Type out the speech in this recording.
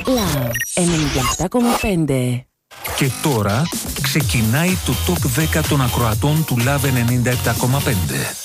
Love 97,5. Και τώρα ξεκινάει το Top 10 των ακροατών του Love 97,5.